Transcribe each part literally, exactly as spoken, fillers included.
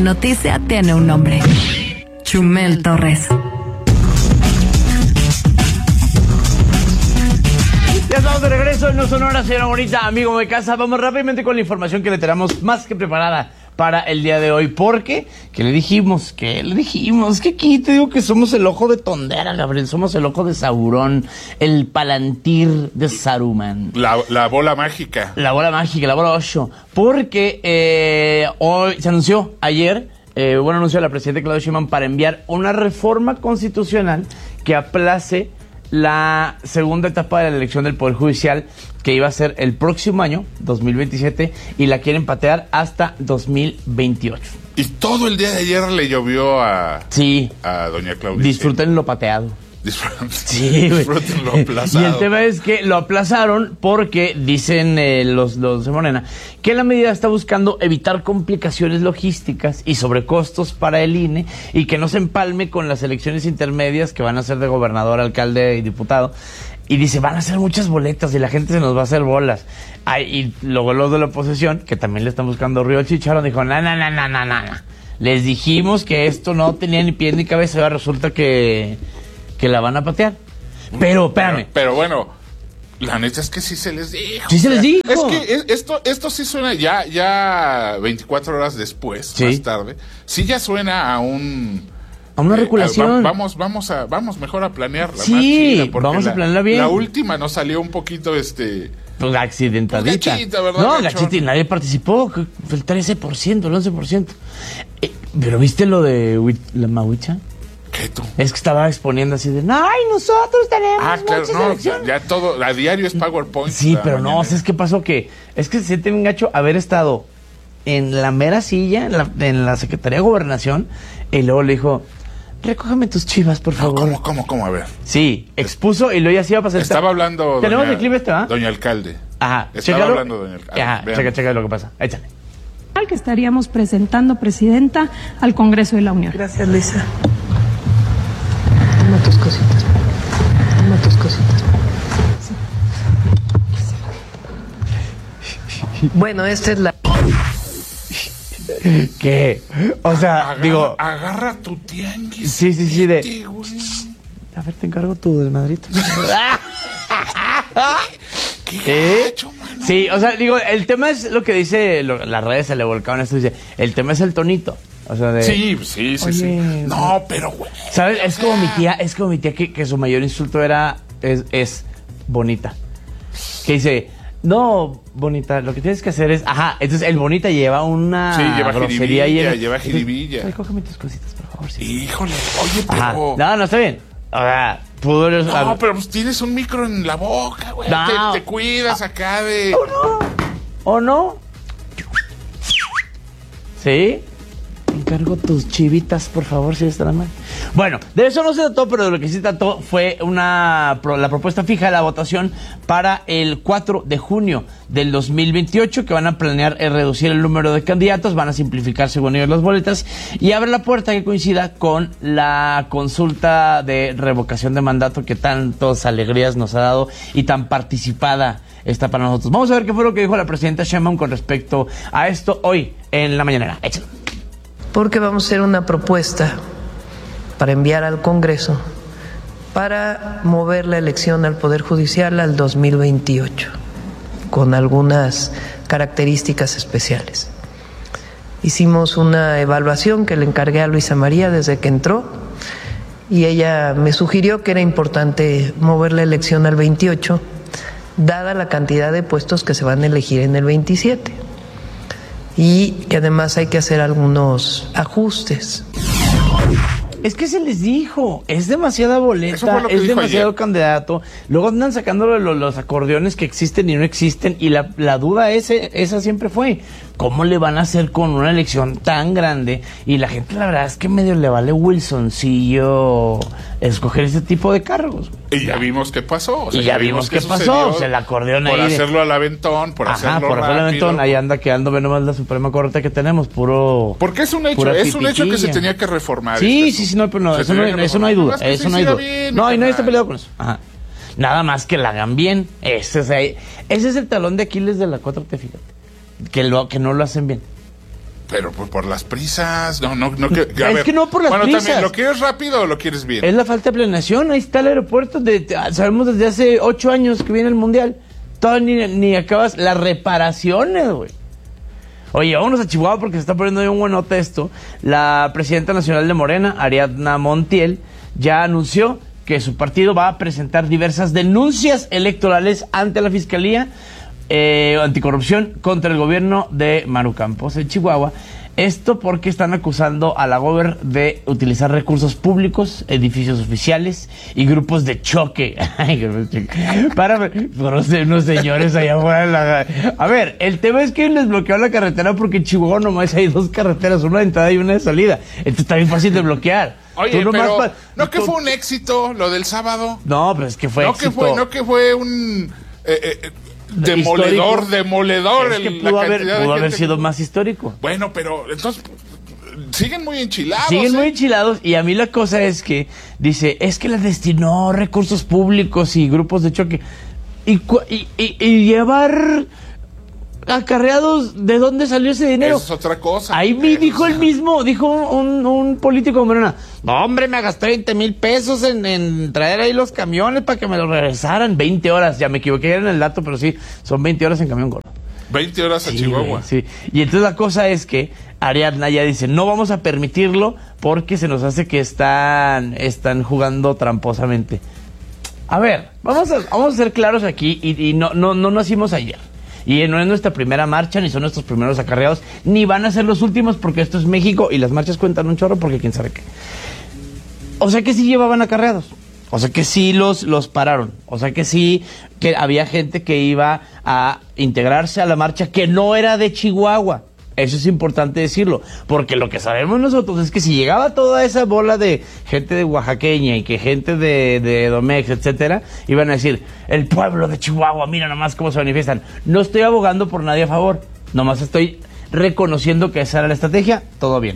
Noticia tiene un nombre. Chumel Torres. Ya estamos de regreso en No Sonora, señora bonita, amigo de casa. Vamos rápidamente con la información que le tenemos más que preparada para el día de hoy. Porque, que le dijimos, que le dijimos, que aquí te digo que somos el ojo de Tondera, Gabriel. Somos el ojo de Saurón, el palantir de Saruman. La, la bola mágica. La bola mágica, la bola ocho. Porque eh, hoy se anunció, ayer, eh, hubo un anuncio de la presidenta Claudia Sheinbaum para enviar una reforma constitucional que aplace la segunda etapa de la elección del Poder Judicial, que iba a ser el próximo año, dos mil veintisiete, y la quieren patear hasta dos mil veintiocho. Y todo el día de ayer le llovió a, sí. a doña Claudia. Disfruten lo pateado. Disfruten, sí, disfruten lo aplazado. Y el tema es que lo aplazaron porque dicen eh, los, los de Morena que la medida está buscando evitar complicaciones logísticas y sobrecostos para el I N E y que no se empalme con las elecciones intermedias que van a ser de gobernador, alcalde y diputado. Y dice, van a ser muchas boletas y la gente se nos va a hacer bolas. Ay, y luego los de la oposición, que también le están buscando río chicharrón, dijo, no, no, no, no, no, no. Les dijimos que esto no tenía ni pie ni cabeza, y ahora resulta que... que la van a patear. Pero, espérame. Pero, pero bueno, la neta es que sí se les dijo. Sí se les dijo. Es que es, esto, esto sí suena ya, ya veinticuatro horas después, sí. más tarde, sí ya suena a un... A una regulación. Eh, vamos, vamos a, vamos mejor a planearla. Sí, más chida, vamos la, a planearla bien. La última nos salió un poquito, este... Pues accidentadita. Pues gachita, ¿verdad? No, Gachón? gachita, y nadie participó. El trece por ciento, el once por ciento. Eh, ¿Pero viste lo de la Mahuicha? ¿Qué tú? Es que estaba exponiendo así de, ay, nosotros tenemos Ah, claro, muchas no, elecciones. ya todo, a diario es PowerPoint. Sí, pero mañana. No, ¿sabes qué pasó? Que es que se siente bien gacho haber estado en la mera silla, en la, en la Secretaría de Gobernación, y luego le dijo, recógeme tus chivas, por favor. No, ¿Cómo, cómo, cómo? A ver. Sí, expuso y luego ya se iba a pasar. Estaba hablando ¿Tenemos doña, el clip este, ¿ah? Doña Alcalde. Ajá, Estaba chécalo. hablando doña Alcalde. Ajá, Vean. checa, checa lo que pasa. Échale. Que estaríamos presentando, Presidenta, al Congreso de la Unión. Gracias, Luisa. Toma tus cositas. Toma tus cositas. Sí. Bueno, esta es la... ¿Qué? O sea, agarra, digo... Agarra tu tianguis. Sí, sí, sí, de... Este, a ver, te encargo tu desmadrito. ¿Qué ¿Eh? gacho, mano? Sí, o sea, digo, el tema es lo que dice... Lo, las redes se le volcaron esto, dice... El tema es el tonito. O sea, de... Sí, sí, sí, Oye, sí. No, pero güey. ¿Sabes? Es como mi tía, es como mi tía que, que su mayor insulto era... Es, es bonita. Que dice... No, bonita, lo que tienes que hacer es... Ajá, entonces el bonita lleva una Sí, lleva grosería jiribilla, y lleva jiribilla. Recógeme tus cositas, por favor. Sí. Híjole, oye, pero... Ajá. No, no, está bien. O sea, pudo... No, pero pues tienes un micro en la boca, güey. No. Te, te cuidas acá de... ¿O no? ¿O no? ¿Sí? Encargo tus chivitas, por favor, si están mal. Bueno, de eso no se trató, pero de lo que sí trató fue una la propuesta fija de la votación para el cuatro de junio del dos mil veintiocho, que van a planear eh, reducir el número de candidatos, van a simplificar según ellos las boletas y abre la puerta que coincida con la consulta de revocación de mandato que tantas alegrías nos ha dado y tan participada está para nosotros. Vamos a ver qué fue lo que dijo la presidenta Sheinbaum con respecto a esto hoy en la mañanera. Échalo. Porque vamos a hacer una propuesta para enviar al Congreso para mover la elección al Poder Judicial al dos mil veintiocho, con algunas características especiales. Hicimos una evaluación que le encargué a Luisa María desde que entró y ella me sugirió que era importante mover la elección al veintiocho, dada la cantidad de puestos que se van a elegir en el veintisiete. Y que además hay que hacer algunos ajustes. Es que se les dijo, es demasiada boleta, es demasiado ayer. candidato. Luego andan sacando los, los acordeones que existen y no existen. Y la, la duda ese, esa siempre fue, ¿cómo le van a hacer con una elección tan grande? Y la gente, la verdad es que medio le vale Wilsoncillo escoger ese tipo de cargos. Y ya vimos qué pasó. O sea, y ya, ya vimos qué pasó. O sea, el acordeón por ahí. Por hacerlo al aventón, por Ajá, hacerlo por hacerlo al aventón. Ahí anda quedando, ve nomás la Suprema Corte que tenemos, puro. Porque es un hecho, es un hecho que se tenía que reformar. Sí, este sí, sí, no, pero no, se eso no, eso no hay duda. Que eso no hay duda. Bien, no, y nadie está peleado con eso. Ajá. Nada más que la hagan bien. Ese es, ese es el talón de Aquiles de la cuatro T, fíjate. Que, lo, que no lo hacen bien. Pero por, por las prisas, no, no, no. Que, a es ver, que no por las bueno, prisas. También, ¿lo quieres rápido o lo quieres bien? Es la falta de planeación. Ahí está el aeropuerto. De, sabemos desde hace ocho años que viene el Mundial. Todavía ni, ni acabas las reparaciones, güey. Oye, vámonos a Chihuahua porque se está poniendo de un buenote esto. La presidenta nacional de Morena, Ariadna Montiel, ya anunció que su partido va a presentar diversas denuncias electorales ante la Fiscalía eh, Anticorrupción contra el gobierno de Maru Campos en Chihuahua. Esto porque están acusando a la gober de utilizar recursos públicos, edificios oficiales y grupos de choque. Para unos señores allá afuera. La... A ver, el tema es que les bloqueó la carretera porque en Chihuahua nomás hay dos carreteras, una de entrada y una de salida. Esto está bien fácil de bloquear. Oye, pero pa... ¿no que fue un éxito lo del sábado? No, pero es que fue no éxito. Que fue, no que fue un... Eh, eh, Demoledor, histórico. demoledor. Es que pudo la haber, pudo haber sido que... más histórico. Bueno, pero entonces siguen muy enchilados. Siguen ¿eh? muy enchilados y a mí la cosa es que dice, es que les destinó recursos públicos y grupos de choque. Y, y, y, y llevar acarreados, ¿de dónde salió ese dinero? Eso es otra cosa. Ahí me Eso dijo es... el mismo, dijo un, un político de Morena, no hombre, me gasté veinte mil pesos en, en traer ahí los camiones para que me los regresaran. veinte horas, ya me equivoqué en el dato, pero sí, son veinte horas en camión gordo. veinte horas a sí, Chihuahua. Sí, y entonces la cosa es que Ariadna ya dice, no vamos a permitirlo porque se nos hace que están, están jugando tramposamente. A ver, vamos a, vamos a ser claros aquí y, y no, no, no nacimos ayer. Y no es nuestra primera marcha, ni son nuestros primeros acarreados, ni van a ser los últimos porque esto es México y las marchas cuentan un chorro porque quién sabe qué. O sea que sí llevaban acarreados, o sea que sí los, los pararon, o sea que sí que había gente que iba a integrarse a la marcha que no era de Chihuahua. Eso es importante decirlo, porque lo que sabemos nosotros es que si llegaba toda esa bola de gente de oaxaqueña y que gente de, de Domex, etcétera, iban a decir, el pueblo de Chihuahua, mira nomás cómo se manifiestan. No estoy abogando por nadie a favor, nomás estoy reconociendo que esa era la estrategia, todo bien.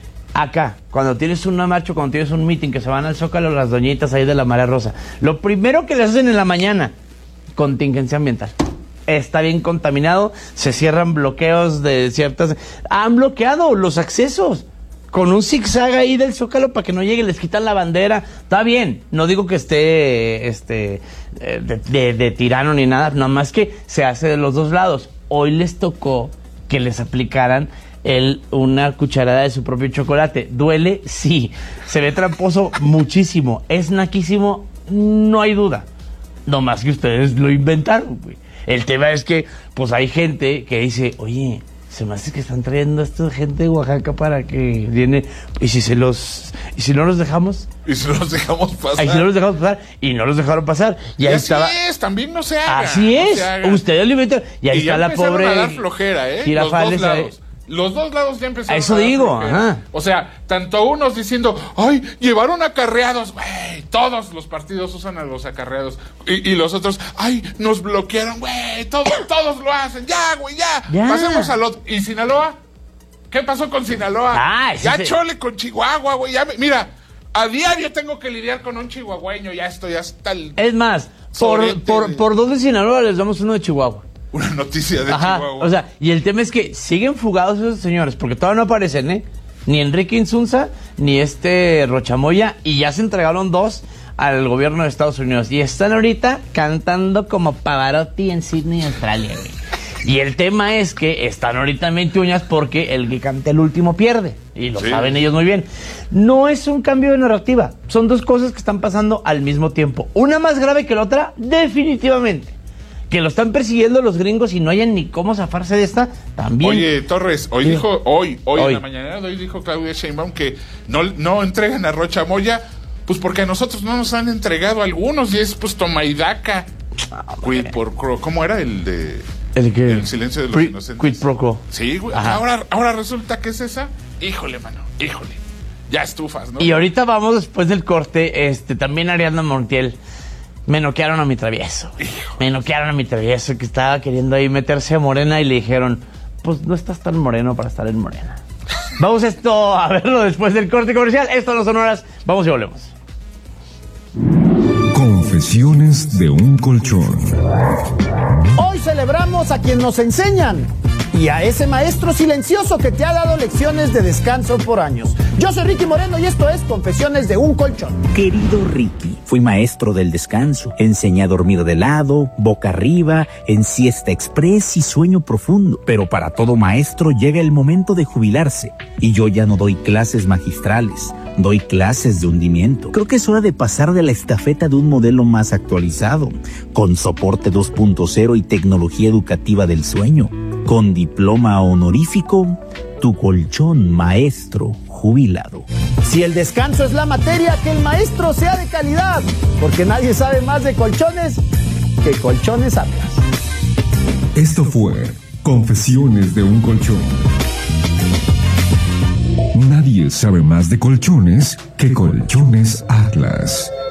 Acá, cuando tienes una marcha, cuando tienes un meeting que se van al Zócalo las doñitas ahí de la Marea Rosa, lo primero que les hacen en la mañana, contingencia ambiental. Está bien contaminado, se cierran bloqueos de ciertas... Han bloqueado los accesos con un zigzag ahí del Zócalo para que no llegue, les quitan la bandera. Está bien, no digo que esté este de, de, de tirano ni nada, nada más que se hace de los dos lados. Hoy les tocó que les aplicaran el, una cucharada de su propio chocolate. ¿Duele? Sí. Se ve tramposo muchísimo. Es naquísimo, no hay duda. No más que ustedes lo inventaron, güey. El tema es que, pues hay gente que dice, oye, se me hace que están trayendo a esta gente de Oaxaca para que viene, y si se los, y si no los dejamos, y si no los dejamos pasar, y si no los dejamos pasar, y no los dejaron pasar, y, y ahí así estaba, es, también no se haga, así es, no ustedes lo inventan, y ahí y está la pobre, a dar flojera, ¿eh? Los dos lados. Los dos lados ya empezaron a eso a dar digo, flojera. ajá. O sea, tanto unos diciendo, ay, llevaron acarreados, güey, todos los partidos usan a los acarreados, y, y los otros, ay, nos bloquearon, güey, todos, todos lo hacen, ya, güey, ya, ya. Pasemos al otro. ¿Y Sinaloa? ¿Qué pasó con Sinaloa? Ah, ya se... chole con Chihuahua, güey, ya me... mira, a diario tengo que lidiar con un chihuahueño, ya estoy hasta el... Es más, por, por, por dos de Sinaloa les damos uno de Chihuahua. Una noticia de Ajá, Chihuahua. O sea, y el tema es que siguen fugados esos señores, porque todavía no aparecen, ¿eh? Ni Enrique Insunza, ni este Rochamoya, y ya se entregaron dos al gobierno de Estados Unidos. Y están ahorita cantando como Pavarotti en Sydney, Australia, güey. Y el tema es que están ahorita en veinte uñas porque el que canta el último pierde. Y lo sí. saben ellos muy bien. No es un cambio de narrativa. Son dos cosas que están pasando al mismo tiempo. Una más grave que la otra, definitivamente. Que lo están persiguiendo los gringos y no hayan ni cómo zafarse de esta, también. Oye, Torres, hoy sí. dijo, hoy, hoy, hoy en la mañana, hoy dijo Claudia Sheinbaum que no, no entregan a Rocha Moya, pues porque a nosotros no nos han entregado algunos, y es pues toma y daca. Ah, Quid por quo. ¿Cómo era el de el, que, el silencio de los pre, inocentes? Quid pro quo. Sí, güey. Ahora, ahora resulta que es esa. Híjole, mano, híjole. Ya estufas, ¿no? Y ahorita vamos después del corte, este, también Ariadna Montiel. Me noquearon a mi travieso. Hijo. Me noquearon a mi travieso que estaba queriendo ahí meterse a Morena y le dijeron, pues no estás tan moreno para estar en Morena. Vamos esto a verlo después del corte comercial. Esto no son horas. Vamos y volvemos. Confesiones de un colchón. Hoy celebramos a quien nos enseñan y a ese maestro silencioso que te ha dado lecciones de descanso por años. Yo soy Ricky Moreno y esto es Confesiones de un Colchón. Querido Ricky, fui maestro del descanso. Enseñé a dormir de lado, boca arriba, en siesta express y sueño profundo. Pero para todo maestro llega el momento de jubilarse. Y yo ya no doy clases magistrales, doy clases de hundimiento. Creo que es hora de pasar de la estafeta de un modelo más actualizado, con soporte dos punto cero y tecnología educativa del sueño. Con diploma honorífico, tu colchón maestro jubilado. Si el descanso es la materia, que el maestro sea de calidad, porque nadie sabe más de colchones que Colchones Atlas. Esto fue Confesiones de un Colchón. Nadie sabe más de colchones que Colchones Atlas.